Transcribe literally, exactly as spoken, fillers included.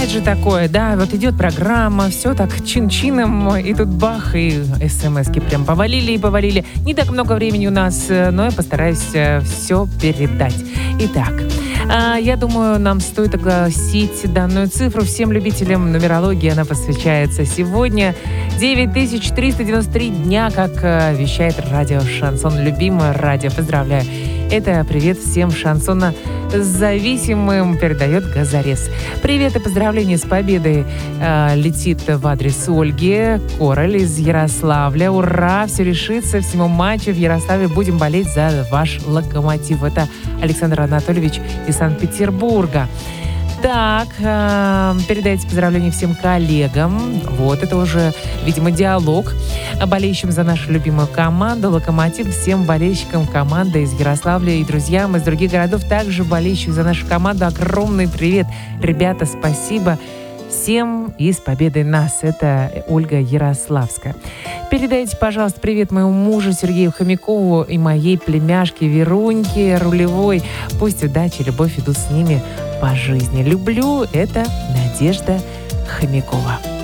бывает же такое, да, вот идет программа, все так чин-чином, и тут бах, и смс-ки прям повалили и повалили. Не так много времени у нас, но я постараюсь все передать. Итак, я думаю, нам стоит огласить данную цифру всем любителям нумерологии. Она посвящается сегодня. девять тысяч триста девяносто три дня, как вещает радио «Шансон». Любимое радио. Поздравляю. Это привет всем шансонно-зависимым, передает Газарес. Привет и поздравления с победой э, летит в адрес Ольги Король из Ярославля. Ура! Все решится, всему матчу в Ярославле будем болеть за ваш Локомотив. Это Александр Анатольевич из Санкт-Петербурга. Так, э, передайте поздравления всем коллегам. Вот, это уже, видимо, диалог. Болеющим за нашу любимую команду «Локомотив», всем болельщикам команды из Ярославля и друзьям из других городов, также болеющих за нашу команду. Огромный привет. Ребята, спасибо всем и с победой нас. Это Ольга Ярославская. Передайте, пожалуйста, привет моему мужу Сергею Хомякову и моей племяшке Веруньке Рулевой. Пусть удача и любовь идут с ними по жизни. Люблю. Это Надежда Хомякова.